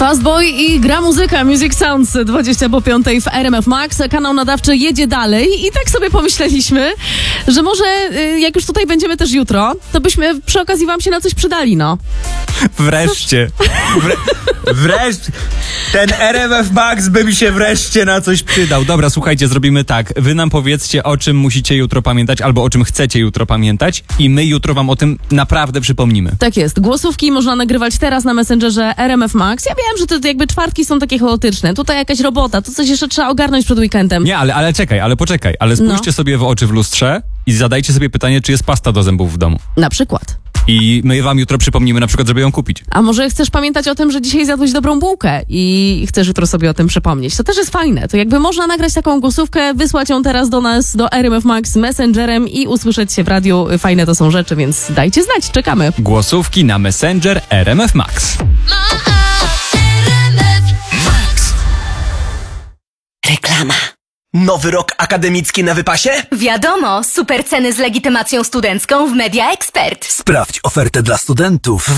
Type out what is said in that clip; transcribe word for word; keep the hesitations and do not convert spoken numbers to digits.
Fastboy i gra muzyka, Music Sounds, dwadzieścia po piątej w R M F Max. Kanał nadawczy jedzie dalej i tak sobie pomyśleliśmy, że może jak już tutaj będziemy też jutro, to byśmy przy okazji wam się na coś przydali, no. Wreszcie. Wre wreszcie. Ten R M F Max by mi się wreszcie na coś przydał. Dobra, słuchajcie, zrobimy tak. Wy nam powiedzcie, o czym musicie jutro pamiętać, albo o czym chcecie jutro pamiętać i my jutro wam o tym naprawdę przypomnimy. Tak jest. Głosówki można nagrywać teraz na Messengerze R M F Max. Ja wiem, że to jakby czwartki są takie chaotyczne. Tutaj jakaś robota, to coś jeszcze trzeba ogarnąć przed weekendem. Nie, ale, ale czekaj, ale poczekaj. Ale spójrzcie No. sobie w oczy w lustrze i zadajcie sobie pytanie, czy jest pasta do zębów w domu. Na przykład. I my wam jutro przypomnimy na przykład, żeby ją kupić. A może chcesz pamiętać o tym, że dzisiaj zjadłeś dobrą bułkę i chcesz jutro sobie o tym przypomnieć. To też jest fajne. To jakby można nagrać taką głosówkę, wysłać ją teraz do nas, do R M F Max Messengerem i usłyszeć się w radiu. Fajne to są rzeczy, więc dajcie znać, czekamy. Głosówki na Messenger R M F Max. Reklama. Nowy rok akademicki na wypasie? Wiadomo, super ceny z legitymacją studencką w Media Expert. Sprawdź ofertę dla studentów